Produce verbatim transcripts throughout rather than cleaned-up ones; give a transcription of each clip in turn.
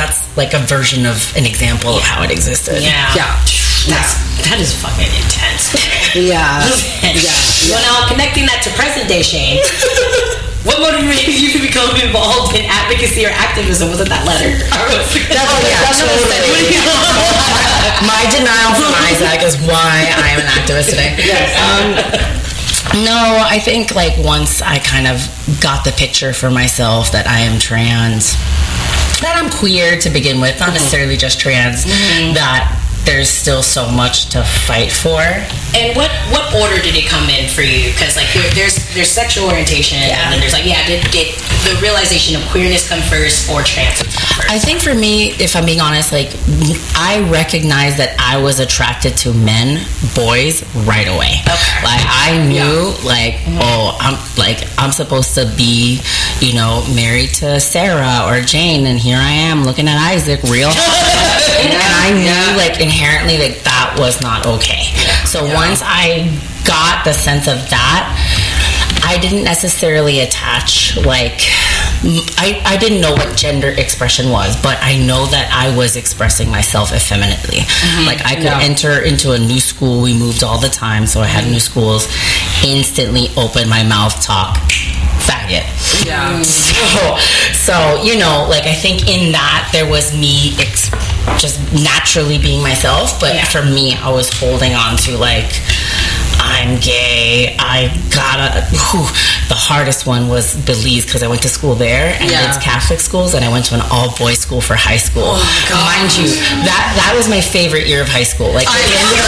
that's like a version of an example of how it existed. Yeah. Yeah. That's, that is fucking intense. Yeah. yeah. Well, now connecting that to present day Shane, what motivated you to become involved in advocacy or activism? Was it that letter? That's, oh, yeah, totally. My denial from Isaac is why I am an activist today. Yes. Um, no, I think like once I kind of got the picture for myself that I am trans, that I'm queer to begin with, not necessarily just trans, mm-hmm. that there's still so much to fight for. And what what order did it come in for you? Because like there, there's there's sexual orientation, yeah. and then there's like yeah, did, did the realization of queerness come first or trans come first? I think for me, if I'm being honest, like I recognized that I was attracted to men, boys, right away. Okay. Like I knew, yeah. like mm-hmm. oh, I'm like I'm supposed to be, you know, married to Sarah or Jane, and here I am looking at Isaac, real. and, and I knew, yeah. like. inherently like that was not okay. So yeah. once I got the sense of that, I didn't necessarily attach like I, I didn't know what gender expression was, but I know that I was expressing myself effeminately. Mm-hmm. Like I could yeah. enter into a new school. We moved all the time, so I had mm-hmm. new schools, instantly open my mouth, talk faggot. Yeah. So, so you know, like I think in that there was me ex- just naturally being myself, but yeah. for me, I was holding on to like I'm gay. I gotta. Whew, the hardest one was Belize because I went to school there, and yeah. it's Catholic schools, and I went to an all boys school for high school. Oh, God. Mind you, that that was my favorite year of high school. Like at the end of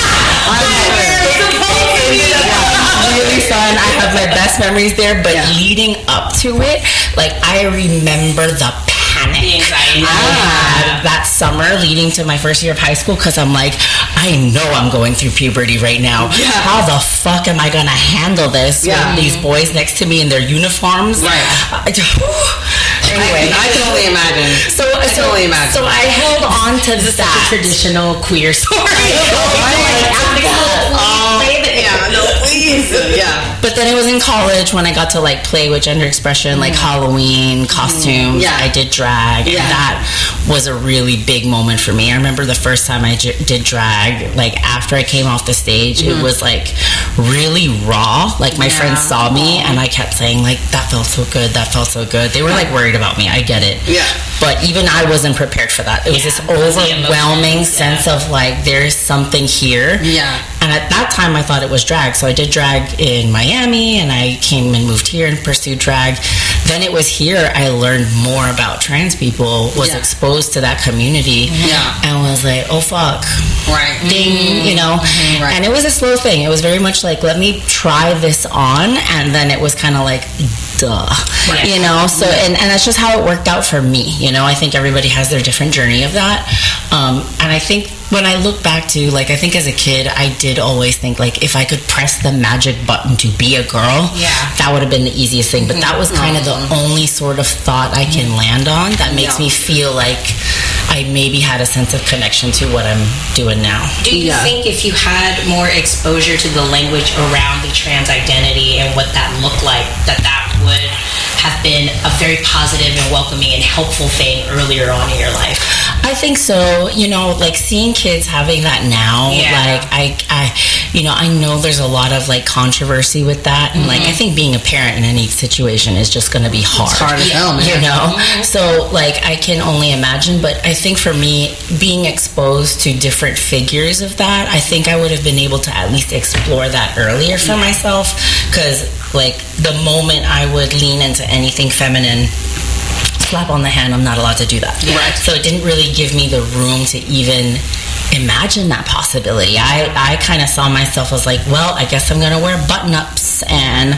really fun. I have my best memories there, but yeah. leading up to it, like I remember the panic the anxiety I had that summer leading to my first year of high school because I'm like, I know I'm going through puberty right now. Yeah. How the fuck am I gonna handle this yeah. with these boys next to me in their uniforms? Right. I, anyway, I, I can only imagine. So I can so, only imagine. So I held on to this that is a traditional queer story. Oh, yeah, no, please. Yeah. But then it was in college when I got to like play with gender expression, like Halloween costumes. Yeah. I did drag, yeah. and that was a really big moment for me. I remember the first time I j- did drag, like after I came off the stage, mm-hmm. it was like really raw. Like my yeah. friends saw me, and I kept saying like, "That felt so good. That felt so good." They were like worried about me. I get it. Yeah. But even I wasn't prepared for that. It was yeah. this overwhelming sense yeah. of like, there's something here. Yeah. And at that time, I thought it was drag. So I did drag in Miami, and I came and moved here and pursued drag. Then it was here I learned more about trans people, was yeah. exposed to that community, yeah. and was like, oh, fuck. Right. Ding, mm-hmm. you know? Mm-hmm. Right. And it was a slow thing. It was very much like, let me try this on, and then it was kind of like, duh. Right. You know? So, and, and that's just how it worked out for me. You know, I think everybody has their different journey of that. Um, and I think when I look back to, like, I think as a kid, I did always think, like, if I could press the magic button to be a girl, yeah. that would have been the easiest thing. But that was kind of the only sort of thought I can land on that makes yeah. me feel like I maybe had a sense of connection to what I'm doing now. Do you yeah. think if you had more exposure to the language around the trans identity and what that looked like, that that would have been a very positive and welcoming and helpful thing earlier on in your life? I think so. You know, like seeing kids having that now, yeah. like I, I, you know, I know there's a lot of like controversy with that, and mm-hmm. like I think being a parent in any situation is just going to be hard. It's hard as hell, man. You know, mm-hmm. so like I can only imagine. But I think for me, being exposed to different figures of that, I think I would have been able to at least explore that earlier for yeah. myself, because like the moment I would lean into anything feminine, slap on the hand, I'm not allowed to do that. Right. So it didn't really give me the room to even imagine that possibility. I, I kind of saw myself as like, well, I guess I'm going to wear button-ups and,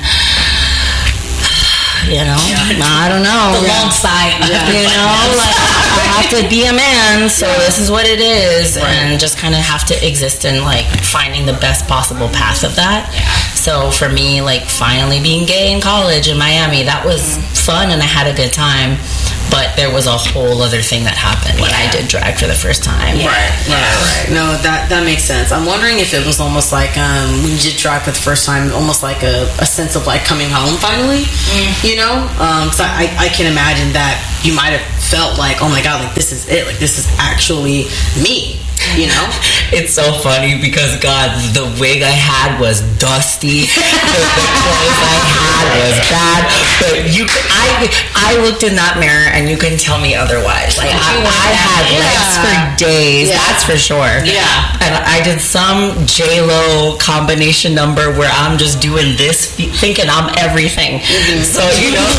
you know, yeah. I don't know. The long side. Yeah. You know, like, I have to be a man, so this is what it is. Right. And just kind of have to exist in, like, finding the best possible path of that. Yeah. So for me, like, finally being gay in college in Miami, that was mm-hmm. fun, and I had a good time. But there was a whole other thing that happened when yeah. I did drag for the first time. Yeah. Right, right, right. No, that that makes sense. I'm wondering if it was almost like um, when you did drag for the first time, almost like a, a sense of like coming home finally, mm. you know? Because um, I, I can imagine that you might have felt like, oh my god, like this is it, like this is actually me, you know? It's so funny because God, the wig I had was dusty. the, the clothes I had was bad. But you, I, I looked in that mirror and you couldn't tell me otherwise. Like I, I had yeah. legs for days. Yeah. That's for sure. Yeah. And I did some J Lo combination number where I'm just doing this, thinking I'm everything. Mm-hmm. So you know,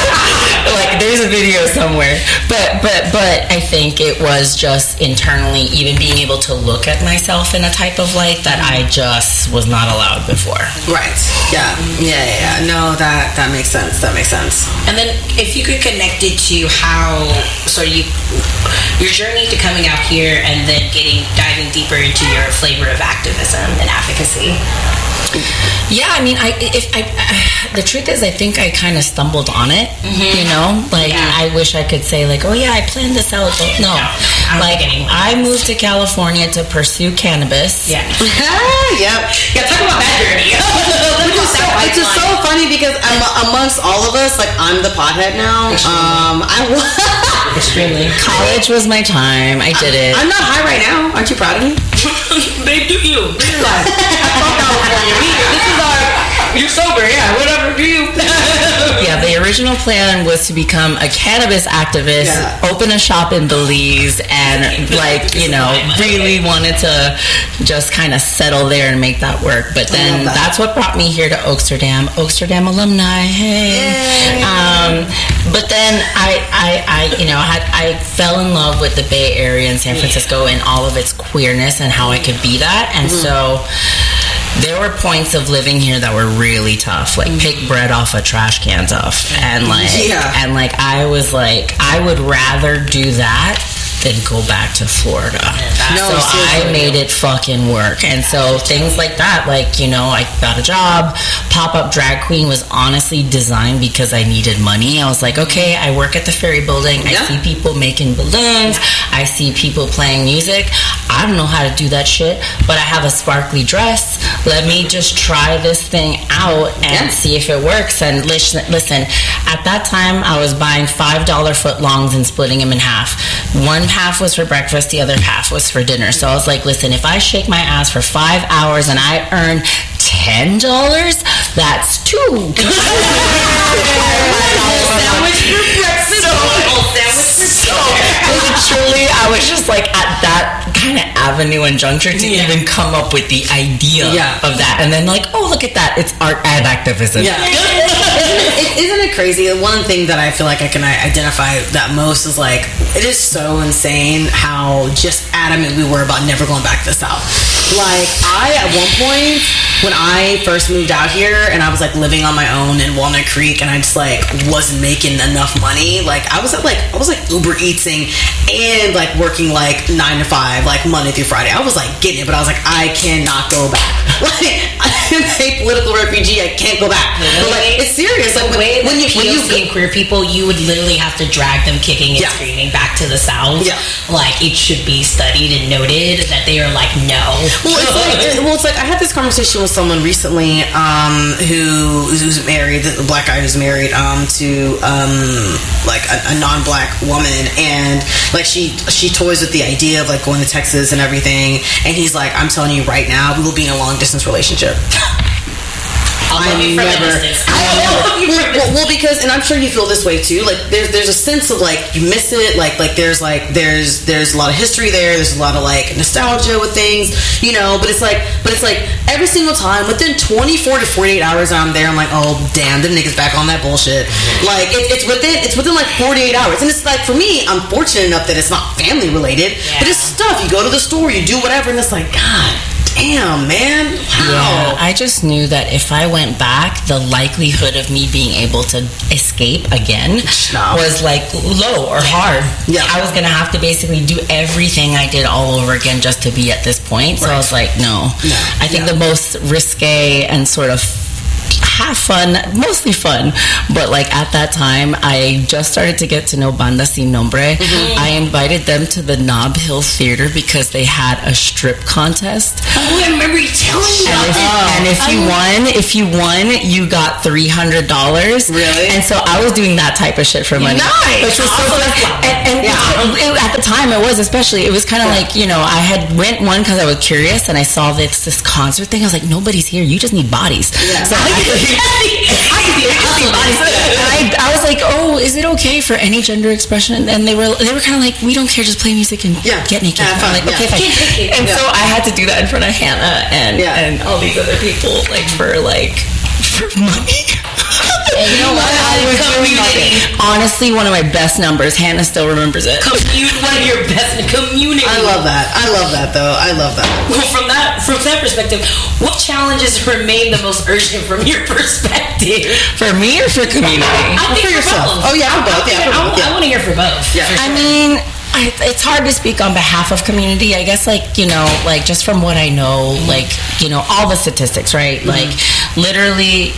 like there's a video somewhere. But but but I think it was just internally, even being able to look at myself in a type of light that I just was not allowed before. Right. Yeah. Yeah. Yeah. No, that that makes sense. That makes sense. And then, if you could connect it to how, so you, your journey to coming out here, and then getting diving deeper into your flavor of activism and advocacy. Yeah, I mean, I if I, I the truth is, I think I kind of stumbled on it. Mm-hmm. You know, like yeah. I wish I could say like, oh yeah, I planned this out. But no, no like I moved to California to pursue cannabis. Yeah, yep. Yeah, talk about that journey. Which is so, which is so funny because I'm, amongst all of us, like I'm the pothead now. Um, I extremely. College was my time. I did it. I'm not high right now. Aren't you proud of me? Babe, do you? This is like, I fuck California. This is our, you're sober, yeah, whatever, do you? Yeah, the original plan was to become a cannabis activist, yeah. open a shop in Belize, and like, you know, really wanted to just kind of settle there and make that work. But then that. that's what brought me here to Oaksterdam. Oaksterdam alumni, hey. Um, but then I, I, I you know, had, I fell in love with the Bay Area and San Francisco and all of its queerness and how I could be that. And mm-hmm. so there were points of living here that were really tough, like pick bread off of trash cans off, and like yeah. and like I was like I would rather do that than go back to Florida. No, so I made it fucking work. And so things like that, like, you know, I got a job. Pop-up drag queen was honestly designed because I needed money. I was like, okay, I work at the Ferry Building. I yeah. see people making balloons. I see people playing music. I don't know how to do that shit, but I have a sparkly dress. Let me just try this thing out and yeah. see if it works. And listen, listen, at that time, I was buying five dollar footlongs and splitting them in half. One half was for breakfast, the other half was for dinner. So I was like, listen, if I shake my ass for five hours and I earn ten dollars, that's two. Sandwich for breakfast. So, so, literally, I was just like at that kind of avenue and juncture to yeah. even come up with the idea yeah. of that. And then like, oh, look at that. It's art and activism. Yeah. isn't, it, isn't it crazy? One thing that I feel like I can identify that most is like, it is so insane how just adamant we were about never going back to the South. Like, I, at one point, when I first moved out here and I was like living on my own in Walnut Creek and I just like wasn't making enough money, like I was at like, I was like Uber Eatsing and like working like nine to five, like Monday through Friday. I was like getting it, but I was like, I cannot go back. Like, I'm a political refugee, I can't go back. But like, it's serious. Like, the way when, when, you, P O C when you and queer people, you would literally have to drag them kicking and yeah. screaming back to the South. Yeah. Like, it should be studied and noted that they are like, no. Well, it's like, well, it's like I had this conversation with someone recently um, who who's married, a black guy who's married um, to um, like a, a non-black woman, and like she she toys with the idea of like going to Texas and everything, and he's like, I'm telling you right now, we will be in a long distance relationship. I'll love you from never, a distance. I love you well, well, well, because, and I'm sure you feel this way too. Like, there's there's a sense of like you miss it. Like like there's like there's there's a lot of history there. There's a lot of like nostalgia with things, you know. But it's like but it's like every single time within twenty-four to forty-eight hours I'm there. I'm like, oh damn, them niggas back on that bullshit. Like it, it's within it's within like forty-eight hours, and it's like for me, I'm fortunate enough that it's not family related, yeah. but it's stuff. You go to the store, you do whatever, and it's like, God damn, man. Wow. Yeah, I just knew that if I went back, the likelihood of me being able to escape again no. was like low or hard. Yeah. I was going to have to basically do everything I did all over again just to be at this point. So right. I was like, no. no. I think yeah. the most risque and sort of have fun, mostly fun. But like at that time, I just started to get to know Banda Sin Nombre. Mm-hmm. I invited them to the Nob Hill Theater because they had a strip contest. Oh, I remember you telling me and about if, that. And if you won, if you won, you got three hundred dollars. Really? And so I was doing that type of shit for money. Nice. Which was so fun. And, and yeah. it, at the time, it was especially, it was kind of yeah. like, you know, I had went one because I was curious and I saw this this concert thing. I was like, nobody's here. You just need bodies. Yeah. So I, I, I, I, I was like, oh, is it okay for any gender expression? And they were they were kind of like, we don't care. Just play music and yeah. get naked. Yeah, I'm like, okay, yeah. fine. And yeah. so I had to do that in front of Hannah and yeah. and all these other people, like for like for money. And you know what? I was community. Honestly, one of my best numbers. Hannah still remembers it. Commune, one of your best community. I love that. I love that, though. I love that. Well, from that from that perspective, what challenges remain the most urgent from your perspective? For me or for community? I think for yourself. Both. Oh yeah, for both. Yeah, for both. I, I want to hear for both. Yeah. For sure. I mean, I, it's hard to speak on behalf of community. I guess, like, you know, like just from what I know, like, you know, all the statistics, right? Mm-hmm. Like, literally.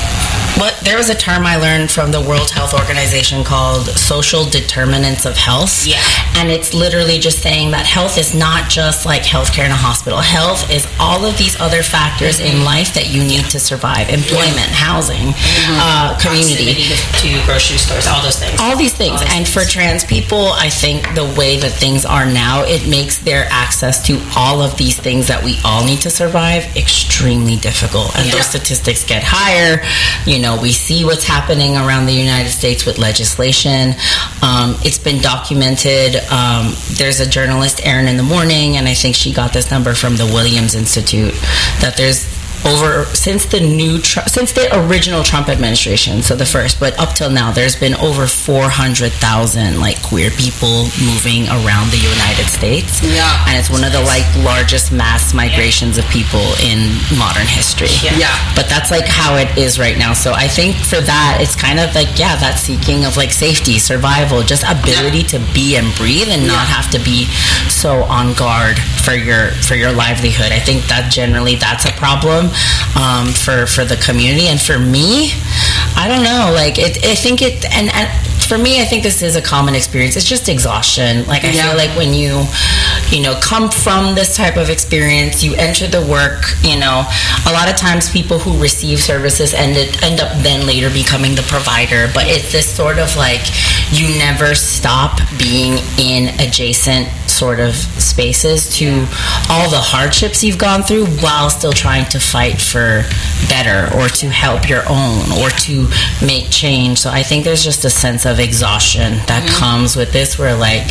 What, there was a term I learned from the World Health Organization called social determinants of health. Yeah. And it's literally just saying that health is not just like healthcare in a hospital. Health is all of these other factors mm-hmm. in life that you need to survive. Employment, yeah. housing, mm-hmm. uh, community. Proximity to grocery stores, all those things. All these things. All these and things. For trans people, I think the way that things are now, it makes their access to all of these things that we all need to survive extremely difficult. And yeah. those statistics get higher. You know, we see what's happening around the United States with legislation. Um, it's been documented. Um, there's a journalist, Erin in the Morning, and I think she got this number from the Williams Institute, that there's over, since the new, since the original Trump administration, so the first, but up till now, there's been over four hundred thousand, like, queer people moving around the United States. Yeah. And it's one of the, like, largest mass migrations of people in modern history. Yeah. yeah. But that's, like, how it is right now. So I think for that, it's kind of like, yeah, that seeking of, like, safety, survival, just ability yeah. to be and breathe and yeah. not have to be so on guard for your, for your livelihood. I think that generally that's a problem. Um, for for the community, and for me, I don't know. Like, it, I think it, and, and for me, I think this is a common experience. It's just exhaustion. Like, I yeah. feel like when you, you know, come from this type of experience, you enter the work. You know, a lot of times people who receive services end it, end up then later becoming the provider. But it's this sort of like you never stop being in adjacent sort of spaces to all the hardships you've gone through while still trying to fight for better or to help your own or to make change. So I think there's just a sense of exhaustion that mm-hmm. comes with this where like,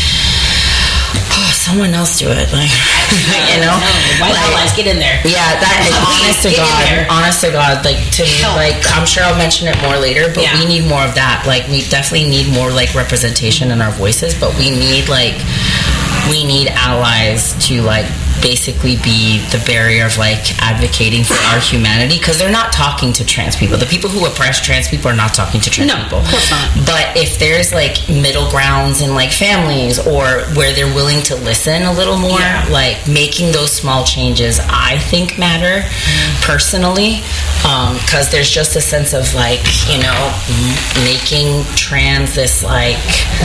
oh, someone else do it, like, you know, white like, allies, get in there. Yeah, that is honest to God, honest to God, like, to me, like, I'm sure I'll mention it more later, but yeah. we need more of that. Like, we definitely need more, like, representation in our voices, but we need, like, we need allies to, like, basically be the barrier of, like, advocating for our humanity, because they're not talking to trans people. The people who oppress trans people are not talking to trans no, people. Of course not. But if there's, like, middle grounds in, like, families or where they're willing to listen a little more, yeah. like, making those small changes, I think matter mm-hmm. personally, because um, there's just a sense of, like, you know, making trans this, like,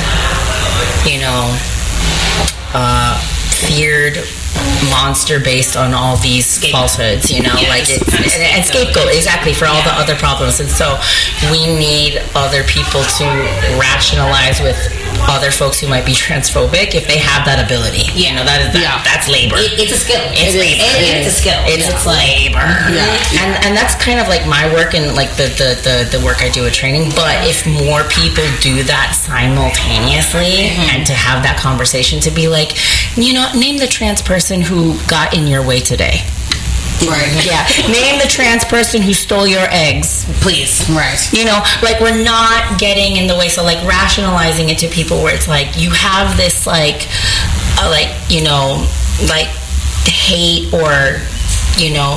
you know, uh, feared monster based on all these Scape. falsehoods, you know, yes. like it, and, and scapegoat exactly for all yeah. the other problems. And so we need other people to rationalize with other folks who might be transphobic if they have that ability. Yeah. You know, that is that, yeah. that's labor. It, it's a skill. It's it labor. It, it's a skill. It's, yeah. it's labor. Yeah. And and that's kind of like my work and like the, the, the, the work I do with training. But if more people do that simultaneously mm-hmm. and to have that conversation to be like, you know, name the trans person who got in your way today. Right. Yeah. Name the trans person who stole your eggs, please. Right. You know, like, we're not getting in the way. So, like, rationalizing it to people where it's like you have this, like, uh, like, you know, like hate or, you know,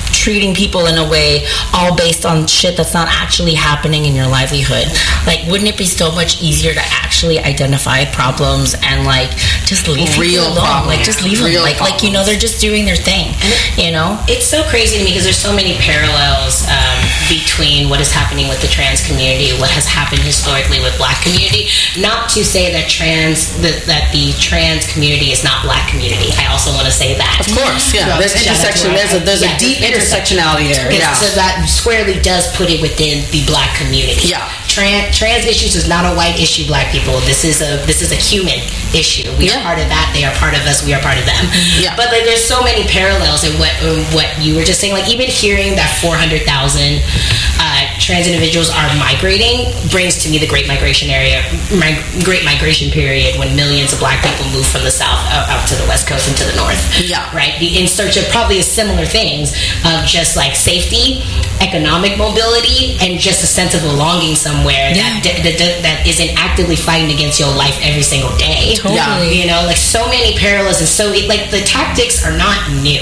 treating people in a way all based on shit that's not actually happening in your livelihood. Like, wouldn't it be so much easier to actually identify problems and like just leave Real people alone? problem. Like, just leave Real them. Like, like you know, they're just doing their thing. You know, It's so crazy to me because there's so many parallels um, between what is happening with the trans community, what has happened historically with Black community. Not to say that trans that, that the trans community is not Black community. I also want to say that. Of course, yeah. So, There's shout out to intersection. our- There's a there's yeah, a deep there's intersectionality there. It's- Yeah. So that squarely does put it within the Black community. Yeah. Trans, trans issues is not a white issue, Black people. This is a this is a human issue. We Yeah. are part of that. They are part of us. We are part of them. Yeah. But like, there's so many parallels in what in what you were just saying. Like, even hearing that four hundred thousand uh, trans individuals are migrating brings to me the Great Migration area, mig- Great Migration period, when millions of Black people moved from the South out, out to the West Coast and to the North. Yeah. Right. In search of probably similar things of just like safety, economic mobility, and just a sense of belonging somewhere Yeah. that, that, that that isn't actively fighting against your life every single day. Totally. Yeah. You know, like so many parallels, and so it, like the tactics are not new.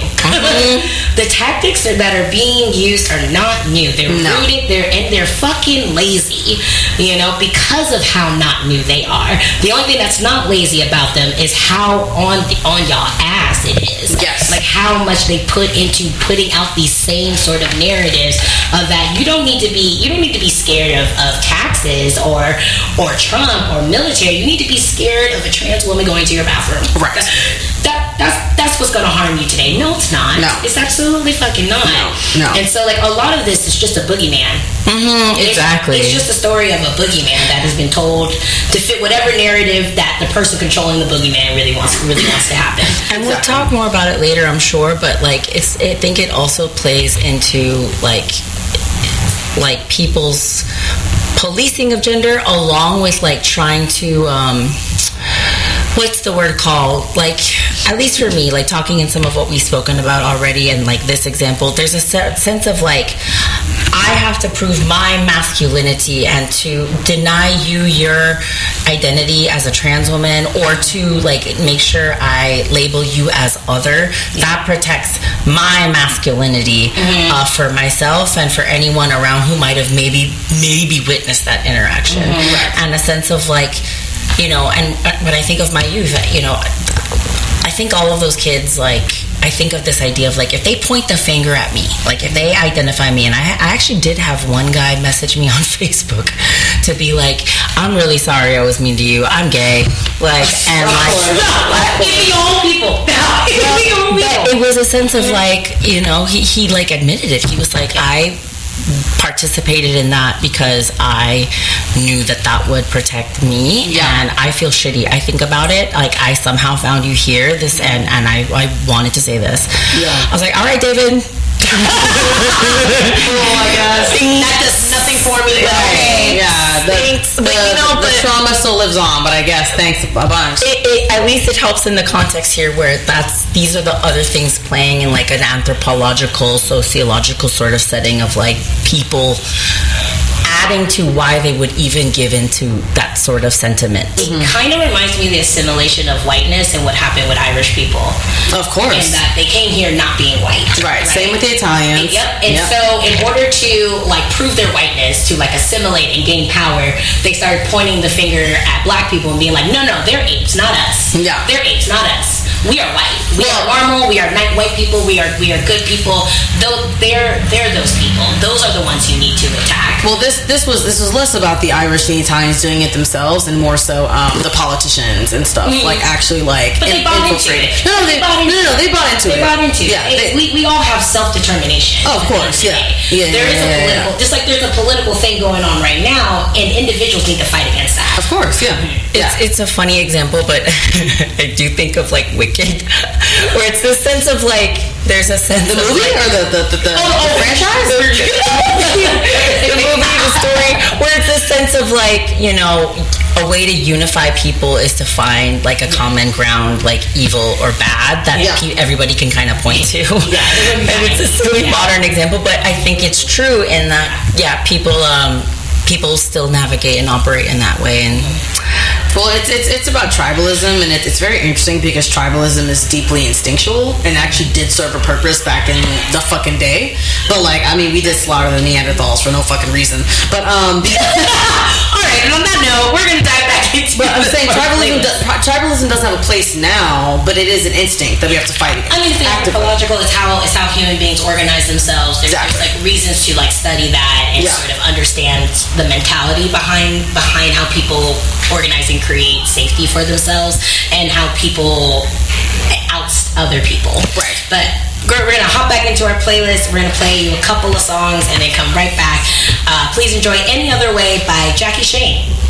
The tactics that that are being used are not new. They're No. rooted, they're and they're fucking lazy. You know, because of how not new they are. The only thing that's not lazy about them is how on the, on y'all ass it is. Yes. Like how much they put into putting out these same sort of narratives of that you don't need to be you don't need to be scared of, of taxes or or Trump or military. You need to be scared of a trans woman going to your bathroom. Right. That, that that's that's what's gonna harm you today. No, it's not. No. It's absolutely fucking not. No. And so like a lot of this is just a boogeyman. mm-hmm, It's- exactly. It's, just a story of a boogeyman that has been told to fit whatever narrative that the person controlling the boogeyman really wants really wants to happen. And we'll talk more about it later, I'm sure. But like, it's I think it also plays into like like people's policing of gender, along with like trying to um, what's the word called? Like, at least for me, like talking in some of what we've spoken about already, and like this example, there's a se- sense of like, I have to prove my masculinity and to deny you your identity as a trans woman, or to like make sure I label you as other. That protects my masculinity uh, for myself and for anyone around who might have maybe maybe witnessed that interaction, and a sense of like, you know, and uh, when I think of my youth, you know, I think all of those kids, like, I think of this idea of like, if they point the finger at me, like if they identify me, and I, I actually did have one guy message me on Facebook to be like, I'm really sorry I was mean to you, I'm gay, like, and like, Give me your own people. Give me your own but people. it was a sense of like, you know, he, he like admitted it. He was like, I participated in that because I knew that that would protect me, Yeah. and I feel shitty. I think about it like I somehow found you here, this, and and I, I wanted to say this. Yeah. I was like, all right, David. Oh my gosh. That does nothing for me. but okay. Yeah, the, Thanks, the, but you know, the but- trauma still lives on, but I guess thanks a bunch. It, it, at least it helps in the context here where that's these are the other things playing in like an anthropological, sociological sort of setting of like people adding to why they would even give into that sort of sentiment. It kind of reminds me of the assimilation of whiteness and what happened with Irish people. Of course. And that they came here not being white. Right. Same with the Italians. Yep. And Yep. so in order to like prove their whiteness, to like assimilate and gain power, they started pointing the finger at black people and being like, no, no, they're apes, not us. Yeah. They're apes, not us. We are white. We are normal. We are night white people. We are we are good people. Though they're they're those people. Those are the ones you need to attack. Well, this this was this was less about the Irish and the Italians doing it themselves, and more so um, the politicians and stuff, Mm. like actually like But they in- bought into infiltrating. it. No, no, they, They bought no, into no, no, they bought into They it. bought into Yeah, it. they- we, we all have self-determination. Oh, of course, yeah. Yeah, There is yeah, a yeah, political, yeah. just like there's a political thing going on right now, and individuals need to fight against that. Of course, yeah, yeah. It's, it's a funny example, but I do think of like Wicked, where it's this sense of like, there's a sense The of movie like, or the the the, the, Oh, oh, the franchise? the movie, the story, where it's a sense of like, you know, a way to unify people is to find like a common ground, like evil or bad, that Yeah. pe- everybody can kind of point to. Yeah, it would be And it's a silly modern example, but I think it's true in that, yeah, people, um, people still navigate and operate in that way, and Well, it's it's it's about tribalism, and it's it's very interesting because tribalism is deeply instinctual and actually did serve a purpose back in the fucking day. But like, I mean, we did slaughter the Neanderthals for no fucking reason. But um, all right. And on that note, we're gonna dive back into. But I'm saying tribalism does, tribalism doesn't have a place now, but it is an instinct that we have to fight against. I mean, it's anthropological. It's how it's how human beings organize themselves. There's, Exactly. there's like reasons to like study that and Yeah. sort of understand the mentality behind behind how people organize and create safety for themselves and how people oust other people. Right. But we're, we're gonna hop back into our playlist. We're gonna play you a couple of songs and then come right back. Uh, please enjoy "Any Other Way" by Jackie Shane.